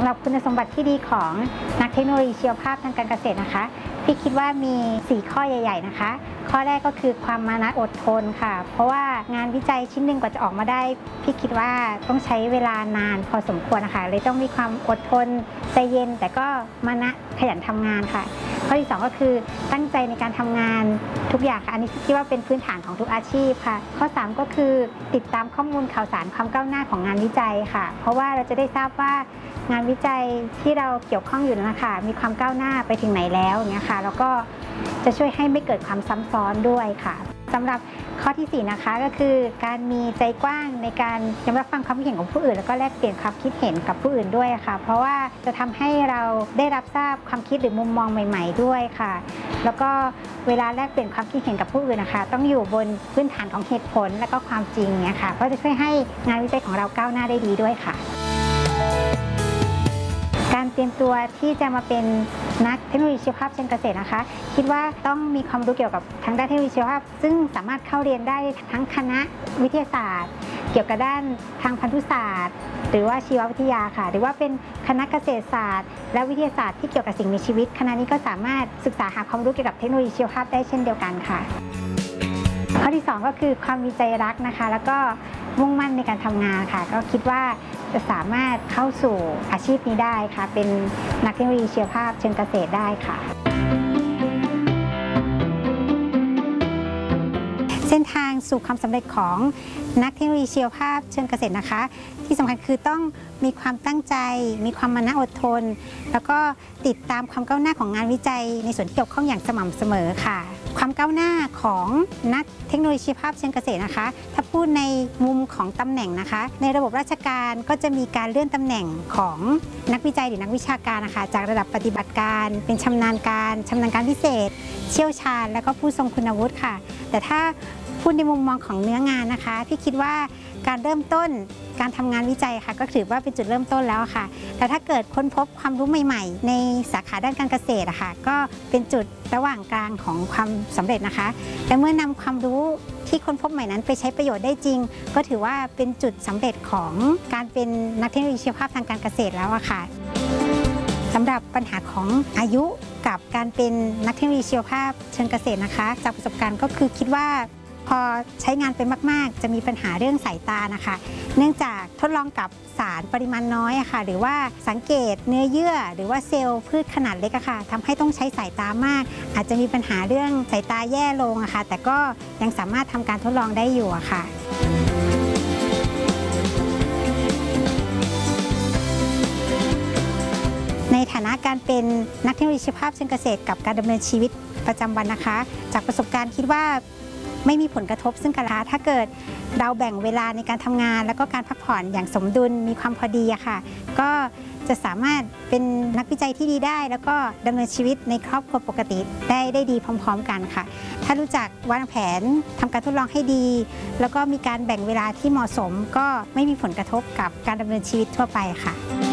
สำหรับคุณสมบัติที่ดีของนักเทคโนโลยีชีวภาพทางการเกษตรนะคะพี่คิดว่ามี4ข้อใหญ่ๆนะคะข้อแรกก็คือความมานะอดทนค่ะเพราะว่างานวิจัยชิ้นหนึ่งกว่าจะออกมาได้พี่คิดว่าต้องใช้เวลานานพอสมควรนะคะเลยต้องมีความอดทนใจเย็นแต่ก็มานะขยันทำงานค่ะข้อที่2ก็คือตั้งใจในการทำงานทุกอย่างค่ะอันนี้คิดว่าเป็นพื้นฐานของทุกอาชีพค่ะข้อ3ก็คือติดตามข้อมูลข่าวสารความก้าวหน้าของงานวิจัยค่ะเพราะว่าเราจะได้ทราบว่างานวิจัยที่เราเกี่ยวข้องอยู่นั้นนะคะมีความก้าวหน้าไปถึงไหนแล้วอย่างเงี้ยค่ะแล้วก็จะช่วยให้ไม่เกิดความซ้ำซ้อนด้วยค่ะสำหรับข้อที่4นะคะก็คือการมีใจกว้างในการยอมรับฟังความคิดเห็นของผู้อื่นแล้วก็แลกเปลี่ยนความคิดเห็นกับผู้อื่นด้วยค่ะเพราะว่าจะทำให้เราได้รับทราบความคิดหรือมุมมองใหม่ๆด้วยค่ะแล้วก็เวลาแลกเปลี่ยนความคิดเห็นกับผู้อื่นนะคะต้องอยู่บนพื้นฐานของเหตุผลและก็ความจริงเนี่ยค่ะเพราะจะช่วยให้งานวิจัยของเราก้าวหน้าได้ดีด้วยค่ะการเตรียมตัวที่จะมาเป็นนักเทคโนโลยีชีวภาพเชิงเกษตรนะคะคิดว่าต้องมีความรู้เกี่ยวกับทางด้านเทคโนโลยีชีวภาพซึ่งสามารถเข้าเรียนได้ทั้งคณะวิทยาศาสตร์เกี่ยวกับด้านทางพันธุศาสตร์หรือว่าชีววิทยาค่ะหรือว่าเป็นคณะเกษตรศาสตร์และวิทยาศาสตร์ที่เกี่ยวกับสิ่งมีชีวิตคณะนี้ก็สามารถศึกษาหาความรู้เกี่ยวกับเทคโนโลยีชีวภาพได้เช่นเดียวกันค่ะข้อที่2ก็คือความมีใจรักนะคะแล้วก็มุ่งมั่นในการทำงานค่ะก็คิดว่าจะสามารถเข้าสู่อาชีพนี้ได้ค่ะเป็นนักเทคโนโลยีชีวภาพเชิงเกษตรได้ค่ะเส้นทางสู่ความสำเร็จของนักเทคโนโลยีชีวภาพเชิงเกษตรนะคะที่สำคัญคือต้องมีความตั้งใจมีความมานะอดทนแล้วก็ติดตามความก้าวหน้าของงานวิจัยในส่วนที่เกี่ยวข้องอย่างสม่ำเสมอค่ะความก้าวหน้าของนักเทคโนโลยีชีวภาพเชิงเกษตรนะคะถ้าพูดในมุมของตำแหน่งนะคะในระบบราชการก็จะมีการเลื่อนตำแหน่งของนักวิจัยหรือนักวิชาการนะคะจากระดับปฏิบัติการเป็นชำนาญการพิเศษเชี่ยวชาญและก็ผู้ทรงคุณวุฒิค่ะแต่ถ้าพูดในมุมมองของเนื้องานนะคะพี่คิดว่าการเริ่มต้นการทำงานวิจัยค่ะก็ถือว่าเป็นจุดเริ่มต้นแล้วค่ะแต่ถ้าเกิดค้นพบความรู้ใหม่ๆในสาขาด้านการเกษตรค่ะก็เป็นจุดระหว่างกลางของความสำเร็จนะคะและเมื่อนำความรู้ที่ค้นพบใหม่นั้นไปใช้ประโยชน์ได้จริงก็ถือว่าเป็นจุดสำเร็จของการเป็นนักเทคโนโลยีชีวภาพทางการเกษตรแล้วอะค่ะสำหรับปัญหาของอายุกับการเป็นนักเทคโนโลยีชีวภาพเชิงเกษตรนะคะจากประสบการณ์ก็คือคิดว่าพอใช้งานไปมากๆจะมีปัญหาเรื่องสายตานะคะเนื่องจากทดลองกับสารปริมาณน้อยค่ะหรือว่าสังเกตเนื้อเยื่อหรือว่าเซลล์พืชขนาดเล็กค่ะทำให้ต้องใช้สายตามากอาจจะมีปัญหาเรื่องสายตาแย่ลงค่ะแต่ก็ยังสามารถทำการทดลองได้อยู่ค่ะในฐานะการเป็นนักเทคโนโลยีชีวภาพเชิงเกษตรกับการดำเนินชีวิตประจำวันนะคะจากประสบการณ์คิดว่าไม่มีผลกระทบซึ่งกันและกันถ้าเกิดเราแบ่งเวลาในการทำงานแล้วก็การพักผ่อนอย่างสมดุลมีความพอดีค่ะก็จะสามารถเป็นนักวิจัยที่ดีได้แล้วก็ดำเนินชีวิตในครอบครัวปกติได้ดีพร้อมๆกันค่ะถ้ารู้จักวางแผนทำการทดลองให้ดีแล้วก็มีการแบ่งเวลาที่เหมาะสมก็ไม่มีผลกระทบกับการดำเนินชีวิตทั่วไปค่ะ